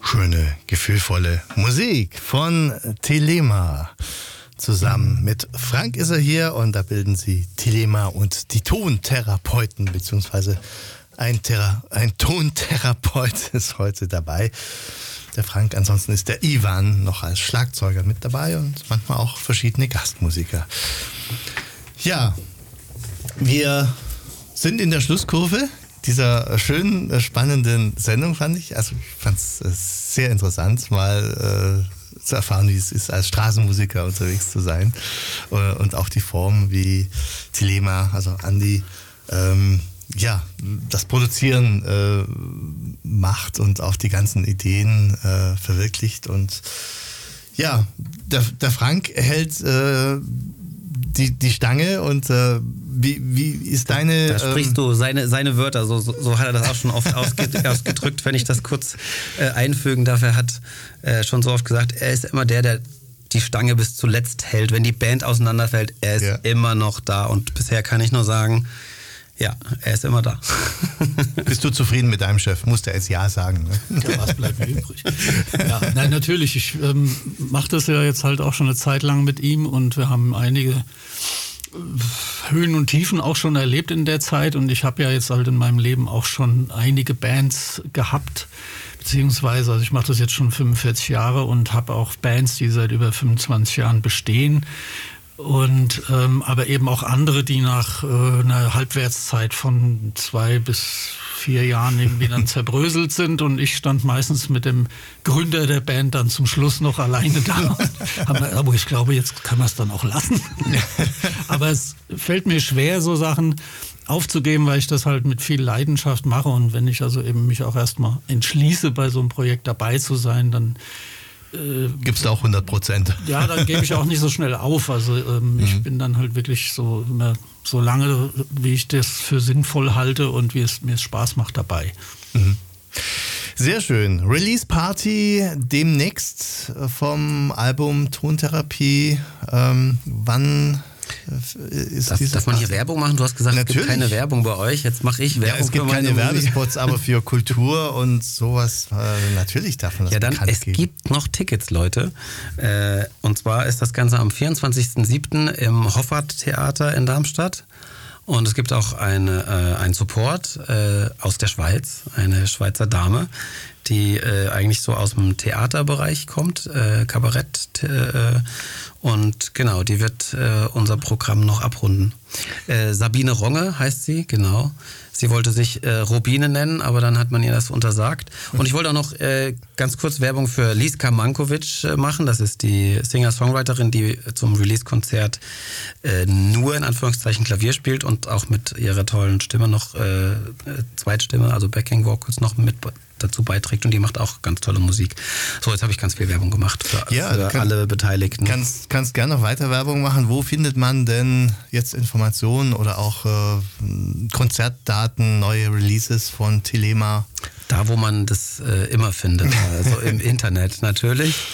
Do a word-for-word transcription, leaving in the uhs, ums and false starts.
Schöne, gefühlvolle Musik von Thelema. Zusammen mit Frank ist er hier und da bilden sie Thelema und die Tontherapeuten, beziehungsweise ein, Thera- ein Tontherapeut ist heute dabei. Der Frank, ansonsten ist der Ivan noch als Schlagzeuger mit dabei und manchmal auch verschiedene Gastmusiker. Ja, wir sind in der Schlusskurve dieser schönen, spannenden Sendung, fand ich. Also ich fand es sehr interessant, mal äh, zu erfahren, wie es ist, als Straßenmusiker unterwegs zu sein. Äh, und auch die Form, wie Thelema, also Andi, ähm, ja, das Produzieren äh, macht und auch die ganzen Ideen äh, verwirklicht. Und ja, der, der Frank hält äh, die, die Stange und äh, wie, wie ist deine... Da sprichst ähm, du seine, seine Wörter, so, so, so hat er das auch schon oft ausgedrückt, wenn ich das kurz äh, einfügen darf. Er hat äh, schon so oft gesagt, er ist immer der, der die Stange bis zuletzt hält. Wenn die Band auseinanderfällt, er ist ja. immer noch da und bisher kann ich nur sagen, ja, er ist immer da. Bist du zufrieden mit deinem Chef? Musst du jetzt Ja sagen. Ne? Ja, was bleibt mir übrig? Ja, nein, natürlich. Ich ähm, mache das ja jetzt halt auch schon eine Zeit lang mit ihm und wir haben einige äh, Höhen und Tiefen auch schon erlebt in der Zeit und ich habe ja jetzt halt in meinem Leben auch schon einige Bands gehabt, beziehungsweise, also ich mache das jetzt schon fünfundvierzig Jahre und habe auch Bands, die seit über fünfundzwanzig Jahren bestehen. Und ähm, aber eben auch andere, die nach äh, einer Halbwertszeit von zwei bis vier Jahren irgendwie dann zerbröselt sind und ich stand meistens mit dem Gründer der Band dann zum Schluss noch alleine da. Aber ich glaube, jetzt kann man es dann auch lassen. Aber es fällt mir schwer, so Sachen aufzugeben, weil ich das halt mit viel Leidenschaft mache und wenn ich also eben mich auch erstmal entschließe, bei so einem Projekt dabei zu sein, dann Äh, gibst du auch hundert Prozent. Ja, dann gebe ich auch nicht so schnell auf. Also ähm, mhm. ich bin dann halt wirklich so immer so lange, wie ich das für sinnvoll halte und wie es mir Spaß macht dabei. Mhm. Sehr schön. Release Party demnächst vom Album Tontherapie. Ähm, wann ist darf, diese darf man hier Party? Werbung machen? Du hast gesagt, Natürlich. Es gibt keine Werbung bei euch. Jetzt mache ich Werbung. Ja, es gibt für meine keine Musik. Werbespots, aber für Kultur und sowas, äh, natürlich darf man das Ja, dann, bekannt es geben. gibt noch Tickets, Leute. Äh, und zwar ist das Ganze am vierundzwanzigsten siebten im Hoffart-Theater in Darmstadt. Und es gibt auch eine, äh, einen Support äh, aus der Schweiz, eine Schweizer Dame, die äh, eigentlich so aus dem Theaterbereich kommt, äh, Kabarett. Äh, und genau, die wird äh, unser Programm noch abrunden. Äh, Sabine Ronge heißt sie, genau. Sie wollte sich äh, Robine nennen, aber dann hat man ihr das untersagt. Und ich wollte auch noch äh, ganz kurz Werbung für Liska Mankovic äh, machen. Das ist die Singer-Songwriterin, die zum Release-Konzert äh, nur in Anführungszeichen Klavier spielt und auch mit ihrer tollen Stimme noch äh, Zweitstimme, also Backing Vocals noch mit dazu beiträgt und die macht auch ganz tolle Musik. So, jetzt habe ich ganz viel Werbung gemacht für, ja, für kann, alle Beteiligten. Kannst, kannst gerne noch weiter Werbung machen. Wo findet man denn jetzt Informationen oder auch äh, Konzertdaten, neue Releases von Thelema? Da, wo man das äh, immer findet, also im Internet natürlich.